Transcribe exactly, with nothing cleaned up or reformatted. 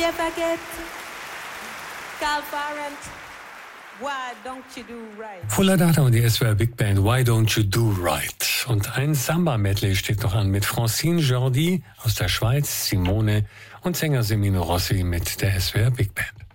you forget Carl Farrant, Why Don't You Do Right? Fuller Data und die S W R Big Band, Why Don't You Do Right? Und ein Samba-Medley steht noch an mit Francine Jordi aus der Schweiz, Simone und Sänger Semino Rossi mit der S W R Big Band.